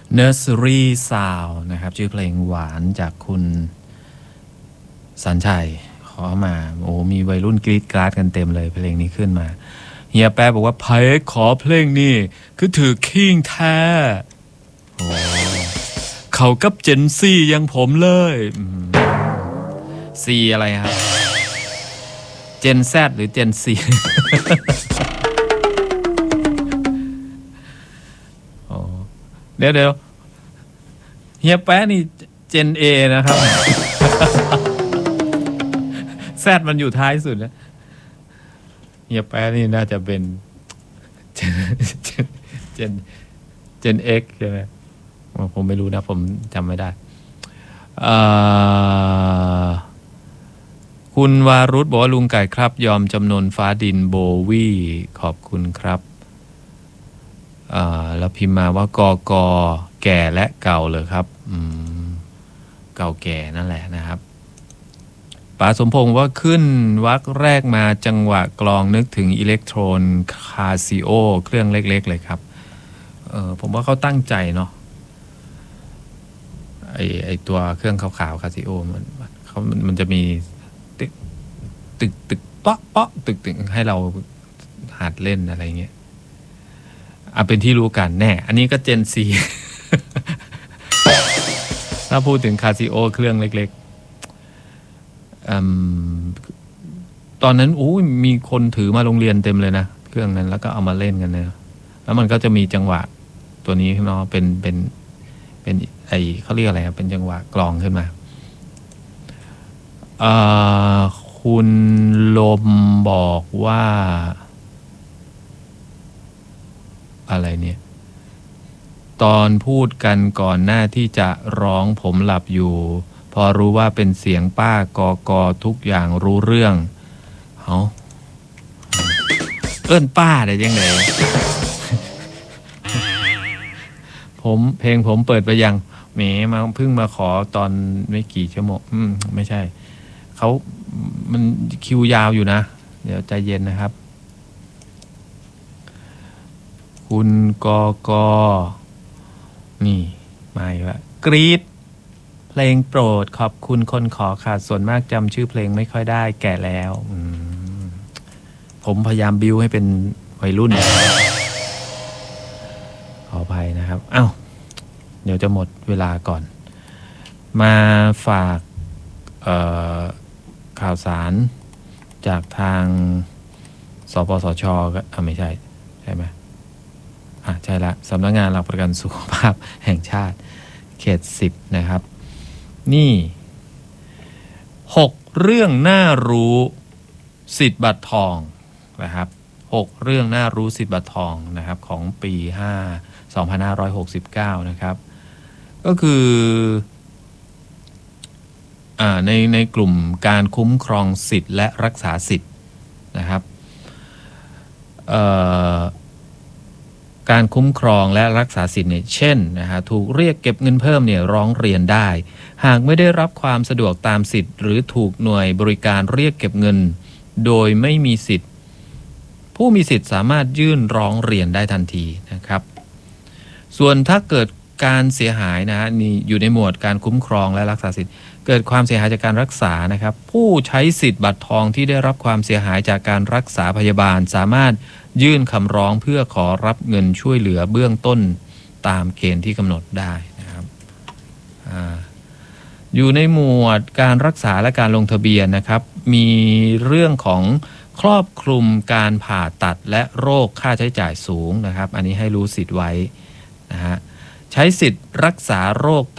Nursery Sound นะครับชื่อเพลงหวานจากคุณสัญชัยขอมาโอ้มีวัยรุ่นกรี๊ดกราดกันเต็มเลยเพลงนี้ขึ้นมาเฮียแป๊บบอกว่าไผ่ขอเพลงนี้คือถือคิงแท้โอ้เขากับเจนซี่ยังผมเลยซีอะไรครับเจนแซดหรือเจนซีเดี๋ยวเฮียแป๊ะนี่เจนเอนะครับแซดมันอยู่ท้ายสุดนะเฮียแป๊ะนี่น่าจะเป็นเจนเอ็กใช่ไหมผมไม่รู้นะผมจำไม่ได้คุณวารุธบอกว่าลุงไก่ครับยอมจำนนฟ้าดินโบวี่ขอบคุณครับแล้วพิมพ์มาว่ากกแก่และเก่าเลยครับเก่าแก่นั่นแหละนะครับป๋าสมพงษ์ว่าขึ้นวรรคแรกมาจังหวะกลองนึกถึงอิเล็กโทรนคาซิโอเครื่องเล็กๆเลยครับผมว่าเขาตั้งใจเนาะไอตัวเครื่องขาวๆคาซิโอมันจะมีตึกเปาะตึกให้เราหัดเล่นอะไรเงี้ยเป็นที่รู้กันแน่อันนี้ก็เจนซี ถ้าพูดถึงคาซิโอเครื่องเล็กๆตอนนั้นมีคนถือมาโรงเรียนเต็มเลยนะเครื่องนั้นแล้วก็เอามาเล่นกันเนี่ยแล้วมันก็จะมีจังหวะตัวนี้เนาะเป็นเขาเรียกอะไรเป็นจังหวะกลองขึ้นมาคุณลมบอกว่าอะไรเนี่ยตอนพูดกันก่อนหน้าที่จะร้องผมหลับอยู่พอรู้ว่าเป็นเสียงป้ากทุกอย่างรู้เรื่องเอิ้นป้าได้ยังไงเพลงผมเปิดไปยังแหมมาเพิ่งมาขอตอนไม่กี่ชั่วโมงไม่ใช่มันคิวยาวอยู่นะเดี๋ยวใจเย็นนะครับคุณกนี่มาอีกแล้วกรี๊ดเพลงโปรดขอบคุณคนขอค่ะส่วนมากจำชื่อเพลงไม่ค่อยได้แก่แล้วผมพยายามบิวให้เป็นวัยรุ่นขออภัยนะครับเดี๋ยวจะหมดเวลาก่อนมาฝากข่าวสารจากทางสปสช.ก็ไม่ใช่ไหมใช่ละสำนักงานหลักประกันสุขภาพแห่งชาติเขต10นะครับนี่6เรื่องน่ารู้สิทธิ์บัตรทองนะครับ6เรื่องน่ารู้สิทธิ์บัตรทองนะครับของปี2569นะครับก็คือในกลุ่มการคุ้มครองสิทธิ์และรักษาสิทธิ์นะครับการคุ้มครองและรักษาสิทธิ์เนี่ยเช่นถูกเรียกเก็บเงินเพิ่มเนี่ยร้องเรียนได้หากไม่ได้รับความสะดวกตามสิทธิ์หรือถูกหน่วยบริการเรียกเก็บเงินโดยไม่มีสิทธิ์ผู้มีสิทธิ์สามารถยื่นร้องเรียนได้ทันทีนะครับส่วนถ้าเกิดการเสียหายนี่อยู่ในหมวดการคุ้มครองและรักษาสิทธิ์เกิดความเสียหายจากการรักษานะครับผู้ใช้สิทธิ์บัตรทองที่ได้รับความเสียหายจากการรักษาพยาบาลสามารถยื่นคำร้องเพื่อขอรับเงินช่วยเหลือเบื้องต้นตามเกณฑ์ที่กำหนดได้นะครับอยู่ในหมวดการรักษาและการลงทะเบียนนะครับมีเรื่องของครอบคลุมการผ่าตัดและโรคค่าใช้จ่ายสูงนะครับอันนี้ให้รู้สิทธิ์ไว้ใช้สิทธิ์รักษาโรค